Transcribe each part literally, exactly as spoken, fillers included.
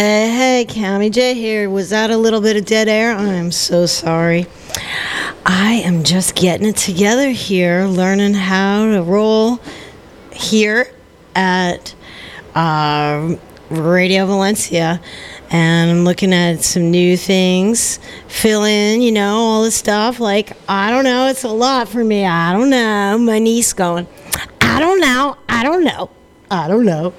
Hey, hey, Cami J here. Was that a little bit of dead air? I'm so sorry. I am just getting it together here, learning how to roll here at uh, Radio Valencia. And I'm looking at some new things, fill in, you know, all this stuff. Like, I don't know, it's a lot for me. I don't know. My niece going, I don't know, I don't know. I don't know.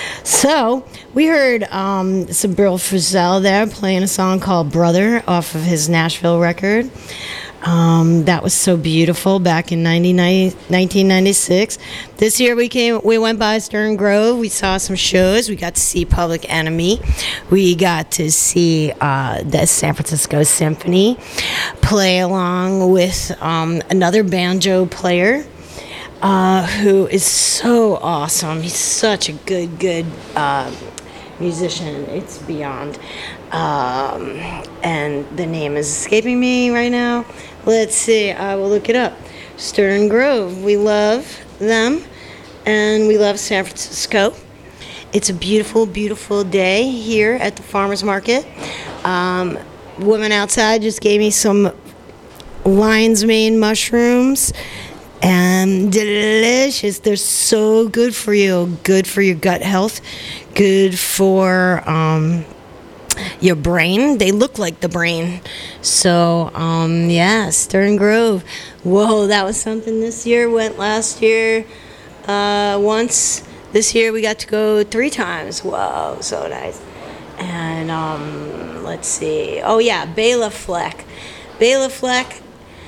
So we heard um, some Bill Frisell there playing a song called Brother off of his Nashville record. Um, that was so beautiful back in nineteen ninety-six. This year we came, we went by Stern Grove. We saw some shows. We got to see Public Enemy. We got to see uh, the San Francisco Symphony play along with um, another banjo player. Uh, who is so awesome. He's such a good, good uh, musician. It's beyond. Um, and the name is escaping me right now. Let's see. I will look it up. Stern Grove. We love them, and we love San Francisco. It's a beautiful, beautiful day here at the farmer's market. Um, woman outside just gave me some lion's mane mushrooms. And delicious. They're so good for you. Good for your gut health. Good for um, your brain. They look like the brain. So, um, yeah, Stern Grove. Whoa, that was something this year. Went last year uh, once. This year we got to go three times. Whoa, so nice. And um, let's see. Oh, yeah, Bela Fleck. Bela Fleck,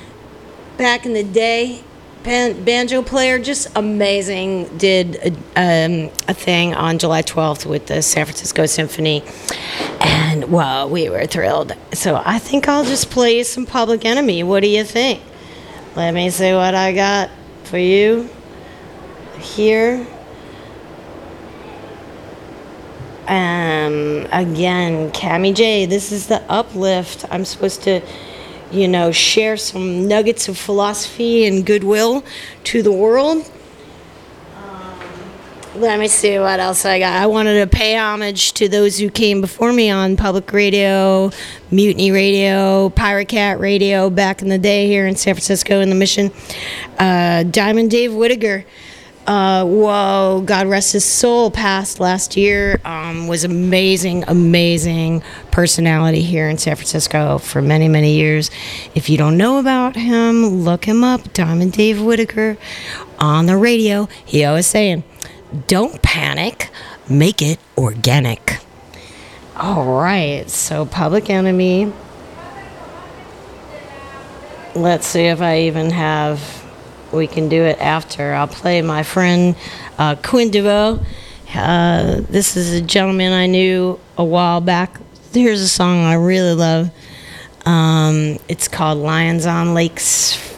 back in the day, Ban- banjo player, just amazing. Did a, um, a thing on July twelfth with the San Francisco Symphony, and well, we were thrilled. So I think I'll just play you some Public Enemy. What do you think? Let me see what I got for you here. Um, again, Cami J. This is the uplift. I'm supposed to, you know, share some nuggets of philosophy and goodwill to the world. Um, let me see what else I got. I wanted to pay homage to those who came before me on public radio, Mutiny Radio, Pirate Cat Radio back in the day here in San Francisco in the Mission. Uh, Diamond Dave Whittaker. Uh, whoa, God rest his soul, passed last year. Um, was amazing, amazing personality here in San Francisco for many, many years. If you don't know about him, look him up. Diamond Dave Whittaker on the radio. He always saying, don't panic, make it organic. All right, so Public Enemy. Let's see if I even have... We can do it after. I'll play my friend uh, Quinn DeVoe. Uh, this is a gentleman I knew a while back. Here's a song I really love. Um, it's called Lions on Lakes